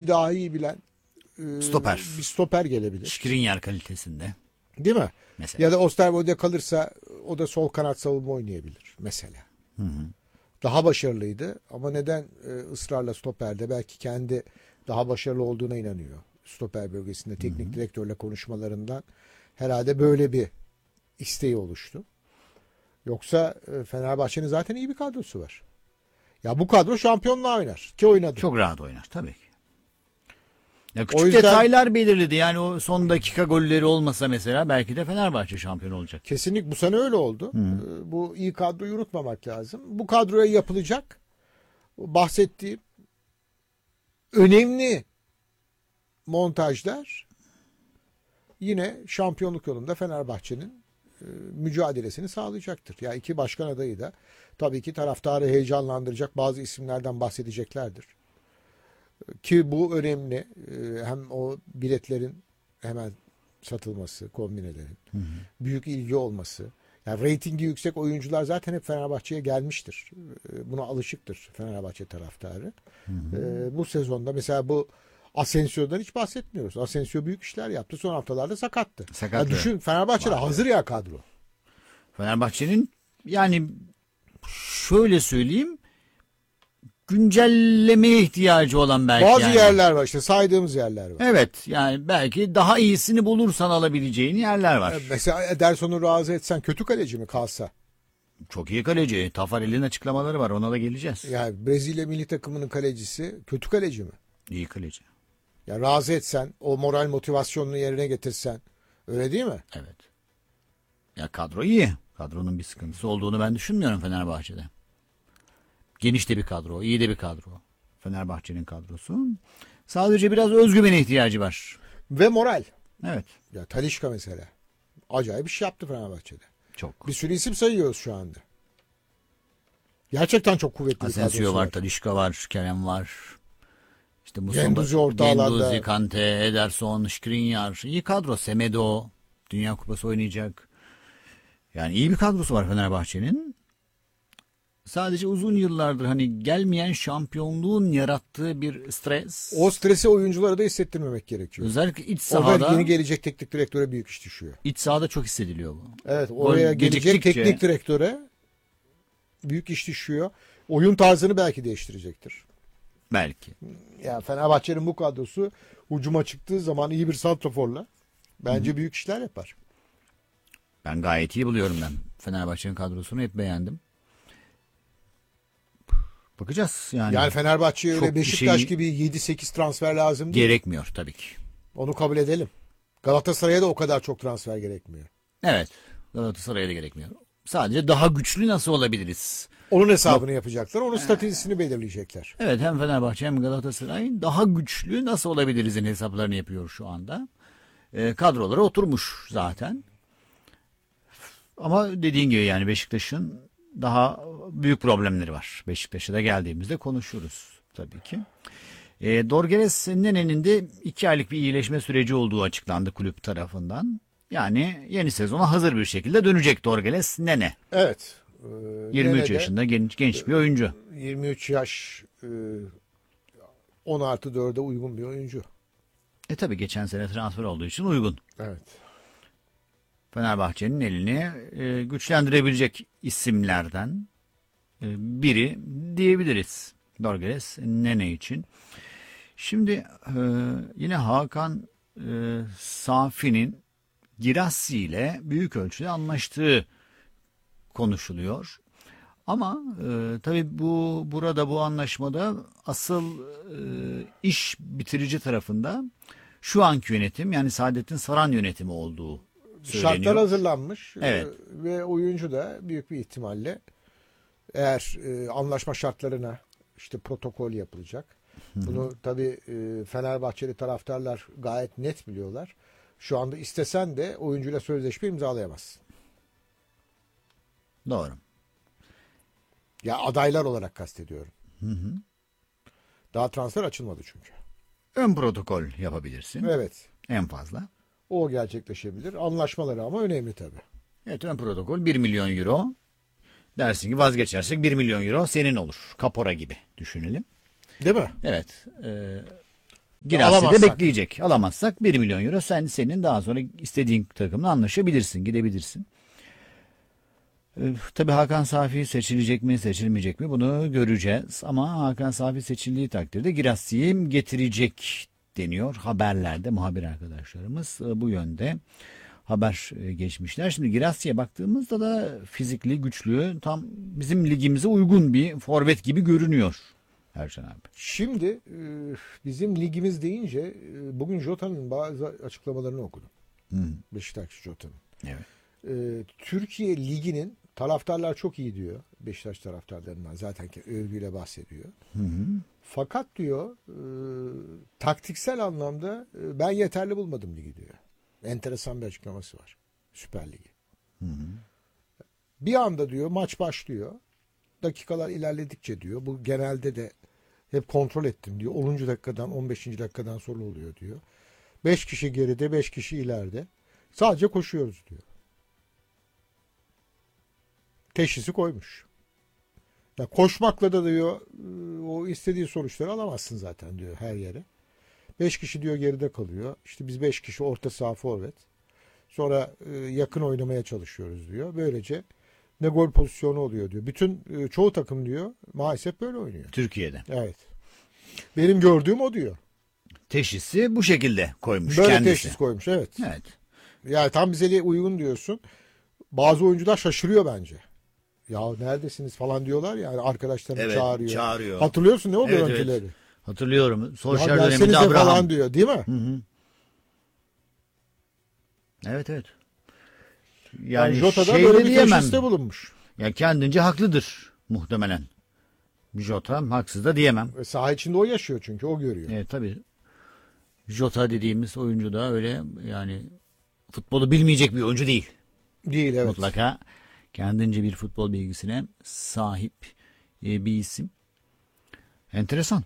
daha iyi bilen Stoper. bir stoper gelebilir. Skriniar kalitesinde. Değil mi? Mesela. Ya da Osterwolde kalırsa o da sol kanat savunma oynayabilir mesela. Daha başarılıydı ama neden ısrarla stoperde? Belki kendi daha başarılı olduğuna inanıyor. Stoper bölgesinde teknik direktörle konuşmalarından herhalde böyle bir isteği oluştu. Yoksa Fenerbahçe'nin zaten iyi bir kadrosu var. Ya bu kadro şampiyonluğa oynar. Ki oynadı. Çok rahat oynar tabii ki. Ya O küçük yüzden- detaylar belirledi. Yani o son dakika golleri olmasa mesela belki de Fenerbahçe şampiyon olacak. Kesinlikle bu sene öyle oldu. Bu iyi kadroyu unutmamak lazım. Bu kadroya yapılacak bahsettiğim önemli montajlar yine şampiyonluk yolunda Fenerbahçe'nin mücadelesini sağlayacaktır. Ya iki başkan adayı da tabii ki taraftarı heyecanlandıracak bazı isimlerden bahsedeceklerdir. Ki bu önemli. Hem o biletlerin hemen satılması, kombinelerin büyük ilgi olması. Yani reytingi yüksek oyuncular zaten hep Fenerbahçe'ye gelmiştir. Buna alışıktır Fenerbahçe taraftarı. Bu sezonda mesela bu Asensio'dan hiç bahsetmiyoruz. Asensio büyük işler yaptı. Son haftalarda sakattı. Ya düşün Fenerbahçe'de hazır ya kadro. Fenerbahçe'nin yani şöyle söyleyeyim güncellemeye ihtiyacı olan belki Bazı yani. yerler var işte saydığımız yerler var. Evet yani belki daha iyisini bulursan alabileceğin yerler var. Mesela Ederson'u razı etsen kötü kaleci mi kalsa? Çok iyi kaleci. Tafarel'in açıklamaları var. Ona da geleceğiz. Yani Brezilya milli takımının kalecisi kötü kaleci mi? İyi kaleci. Ya razı etsen, o moral motivasyonunu yerine getirsen, öyle değil mi? Evet. Ya kadro iyi. Kadronun bir sıkıntısı olduğunu ben düşünmüyorum Fenerbahçe'de. Geniş de bir kadro, iyi de bir kadro. Fenerbahçe'nin kadrosu. Sadece biraz özgüvene ihtiyacı var. Ve moral. Evet. Ya Talisca mesela. Acayip iş yaptı Fenerbahçe'de. Çok. Bir sürü isim sayıyoruz şu anda. Gerçekten çok kuvvetli bir kadrosu Asensio var, var. Talisca var, Kerem var. İşte Guendouzi orta alanda. Guendouzi, Kante, Ederson, Skriniar. İyi kadro. Semedo. Dünya Kupası oynayacak. Yani iyi bir kadrosu var Fenerbahçe'nin. Sadece uzun yıllardır hani gelmeyen şampiyonluğun yarattığı bir stres. O stresi oyunculara da hissettirmemek gerekiyor. Özellikle iç Orada sahada. yeni gelecek teknik direktöre büyük iş düşüyor. İç sahada çok hissediliyor bu. Evet, oraya gelecek geciktikçe- teknik direktöre büyük iş düşüyor. Oyun tarzını belki değiştirecektir. Belki. Ya Fenerbahçe'nin bu kadrosu hücuma çıktığı zaman iyi bir santraforla bence büyük işler yapar. Ben gayet iyi buluyorum ben. Fenerbahçe'nin kadrosunu hep beğendim. Bakacağız yani. Yani Fenerbahçe'ye Çok öyle bir Beşiktaş şey- gibi 7-8 transfer lazım değil. Gerekmiyor tabii ki. Onu kabul edelim. Galatasaray'a da o kadar çok transfer gerekmiyor. Evet. Galatasaray'a da gerekmiyor. Sadece daha güçlü nasıl olabiliriz? Onun hesabını yapacaklar. Onun stratejisini belirleyecekler. Evet, hem Fenerbahçe hem Galatasaray daha güçlü nasıl olabilirizin hesaplarını yapıyor şu anda. Kadrolara oturmuş zaten. Ama dediğin gibi yani Beşiktaş'ın daha büyük problemleri var. Beşiktaş'a da geldiğimizde konuşuruz tabii ki. Dorgeles Nene'nin de 2 aylık bir iyileşme süreci olduğu açıklandı kulüp tarafından. Yani yeni sezona hazır bir şekilde dönecek Dorgeles Nene. Evet. 23 Nene de yaşında genç bir oyuncu. 23 yaş 10+4'e uygun bir oyuncu. Tabii geçen sene transfer olduğu için uygun. Evet. Fenerbahçe'nin elini güçlendirebilecek isimlerden biri diyebiliriz. Dorgeles Nene için. Şimdi yine Hakan Safi'nin Girassi ile büyük ölçüde anlaştığı konuşuluyor. Ama tabii burada bu anlaşmada asıl iş bitirici tarafında şu anki yönetim yani Saadettin Saran yönetimi olduğu söyleniyor. Şartlar hazırlanmış. Evet. Ve oyuncu da büyük bir ihtimalle eğer anlaşma şartlarına işte protokol yapılacak. Bunu tabii Fenerbahçeli taraftarlar gayet net biliyorlar. Şu anda istesen de oyuncuyla sözleşme imzalayamazsın. Doğru. Ya adaylar olarak kastediyorum. Daha transfer açılmadı çünkü. Ön protokol yapabilirsin. Evet. En fazla. O gerçekleşebilir. Anlaşmaları ama önemli tabii. Evet, ön protokol 1 milyon euro. Dersin ki vazgeçersek 1 milyon euro senin olur. Kapora gibi düşünelim. Değil mi? Evet. Girassi de Alamazsak. bekleyecek. Alamazsak 1 milyon euro senin daha sonra istediğin takımla anlaşabilirsin, gidebilirsin. Tabii Hakan Safi seçilecek mi, seçilmeyecek mi bunu göreceğiz. Ama Hakan Safi seçildiği takdirde Girassi'yi getirecek deniyor. Haberlerde muhabir arkadaşlarımız bu yönde haber geçmişler. Şimdi Girassi'ye baktığımızda da fizikli, güçlü, tam bizim ligimize uygun bir forvet gibi görünüyor Ercan abi. Şimdi bizim ligimiz deyince bugün Jota'nın bazı açıklamalarını okudum. Beşiktaş Jota'nın. Evet. Türkiye Ligi'nin taraftarlar çok iyi diyor. Beşiktaş taraftarlarından zaten övgüyle bahsediyor. Fakat diyor taktiksel anlamda ben yeterli bulmadım ligi diyor. Enteresan bir açıklaması var. Süper Ligi. Bir anda diyor maç başlıyor. Dakikalar ilerledikçe diyor. Bu genelde de hep kontrol ettim diyor. 10. dakikadan 15. dakikadan sonra oluyor diyor. 5 kişi geride 5 kişi ileride. Sadece koşuyoruz diyor. Teşhisi koymuş. Ya koşmakla da diyor o istediği sonuçları alamazsın zaten diyor her yere. 5 kişi diyor geride kalıyor. İşte biz 5 kişi orta saha forvet. Sonra yakın oynamaya çalışıyoruz diyor. Böylece ne gol pozisyonu oluyor diyor. Bütün çoğu takım diyor maalesef böyle oynuyor. Türkiye'de. Evet. Benim gördüğüm o diyor. Teşhisi bu şekilde koymuş Böyle kendisi. teşhis koymuş evet. Evet. Yani tam bize uygun diyorsun. Bazı oyuncular şaşırıyor bence. Ya neredesiniz falan diyorlar ya yani arkadaşlarını Evet, çağırıyor. Hatırlıyorsun değil mi o Evet, görüntüleri? evet. Hatırlıyorum. Ya Solskjaer döneminde gelsenize Abraham. falan diyor değil mi? Evet evet. Yani Yani Jota'da şey böyle de bir diyemem. teşhiste bulunmuş. Ya kendince haklıdır muhtemelen. Jota haksız da diyemem. Saha içinde o yaşıyor çünkü o görüyor. Evet tabii. Jota dediğimiz oyuncu da öyle yani futbolu bilmeyecek bir oyuncu değil. Değil evet. Mutlaka kendince bir futbol bilgisine sahip bir isim. Enteresan.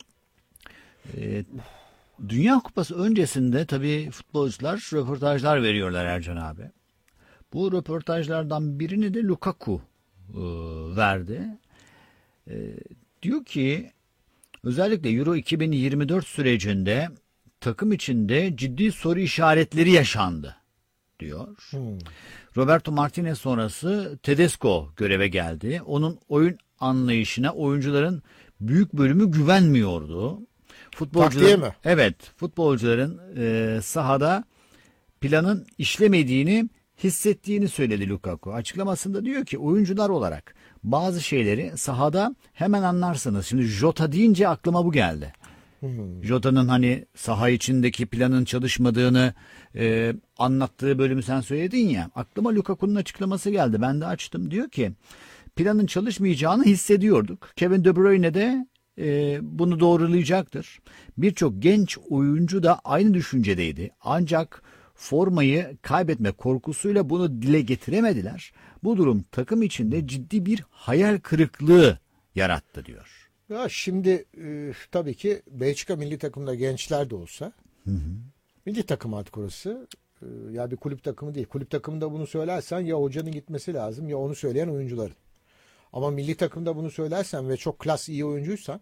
Dünya Kupası öncesinde tabii futbolcular röportajlar veriyorlar Ercan abi. Bu röportajlardan birini de Lukaku verdi. Diyor ki özellikle Euro 2024 sürecinde takım içinde ciddi soru işaretleri yaşandı diyor. Roberto Martinez sonrası Tedesco göreve geldi. Onun oyun anlayışına oyuncuların büyük bölümü güvenmiyordu. Taktiğe mi? Evet, futbolcuların sahada planın işlemediğini hissettiğini söyledi Lukaku. Açıklamasında diyor ki oyuncular olarak bazı şeyleri sahada hemen anlarsınız. Şimdi Jota deyince aklıma bu geldi. Jota'nın hani saha içindeki planın çalışmadığını anlattığı bölümü sen söyledin ya. Aklıma Lukaku'nun açıklaması geldi. Ben de açtım. Diyor ki planın çalışmayacağını hissediyorduk. Kevin De Bruyne de bunu doğrulayacaktır. Birçok genç oyuncu da aynı düşüncedeydi. Ancak formayı kaybetme korkusuyla bunu dile getiremediler. Bu durum takım içinde ciddi bir hayal kırıklığı yarattı diyor. Ya şimdi tabii ki Belçika milli takımda gençler de olsa milli takım artık orası. Ya bir kulüp takımı değil. Kulüp takımında bunu söylersen ya hocanın gitmesi lazım ya onu söyleyen oyuncuların. Ama milli takımda bunu söylersen ve çok klas iyi oyuncuysan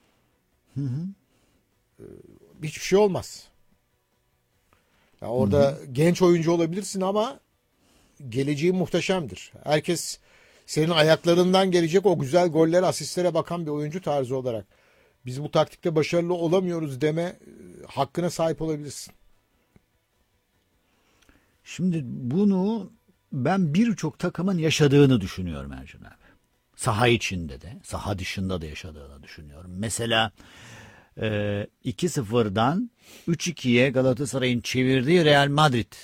hiçbir şey olmaz. Ya orada genç oyuncu olabilirsin ama geleceği muhteşemdir. Herkes senin ayaklarından gelecek o güzel gollere, asistlere bakan bir oyuncu tarzı olarak biz bu taktikte başarılı olamıyoruz deme hakkına sahip olabilirsin. Şimdi bunu ben birçok takımın yaşadığını düşünüyorum Ercan abi. Saha içinde de, saha dışında da yaşadığını düşünüyorum. Mesela 2-0'dan 3-2'ye Galatasaray'ın çevirdiği Real Madrid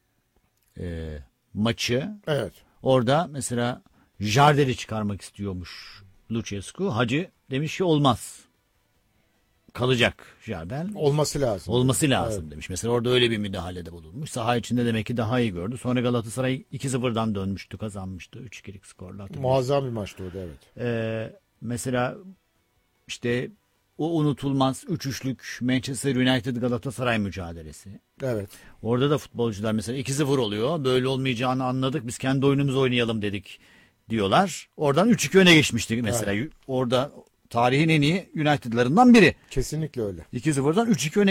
maçı. Evet. Orada mesela Jardel'i çıkarmak istiyormuş Lucescu. Hacı demiş ki olmaz. Kalacak Jardel. Olması lazım. Olması lazım Evet. demiş. Mesela orada öyle bir müdahalede bulunmuş. Saha içinde demek ki daha iyi gördü. Sonra Galatasaray 2-0'dan dönmüştü, kazanmıştı. 3-2'lik skorla. Muazzam bir maçtı o da evet. Mesela işte o unutulmaz 3-3'lük Manchester United Galatasaray mücadelesi. Evet. Orada da futbolcular mesela 2-0 oluyor. Böyle olmayacağını anladık. Biz kendi oyunumuzu oynayalım dedik diyorlar. Oradan 3-2 öne geçmiştik mesela. Orada tarihin en iyi United'larından biri. Kesinlikle öyle. 2-0'dan 3-2 öne